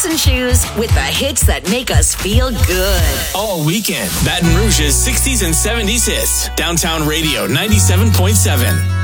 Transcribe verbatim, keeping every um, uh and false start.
and shoes with the hits that make us feel good. All weekend, Baton Rouge's sixties and seventies hits. Downtown Radio ninety-seven point seven.